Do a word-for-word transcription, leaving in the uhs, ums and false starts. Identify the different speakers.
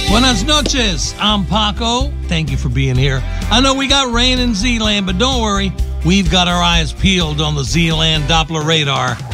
Speaker 1: Buenas noches. I'm Paco. Thank you for being here. I know we got rain in Z-Land, but don't worry. We've got our eyes peeled on the Z-Land Doppler radar.